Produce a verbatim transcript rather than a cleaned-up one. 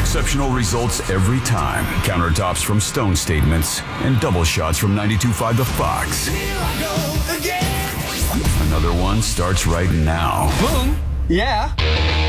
Exceptional results every time. Countertops from Stone Statements and double shots from ninety-two point five The Fox. Here I go again. Another one starts right now. Boom. Yeah.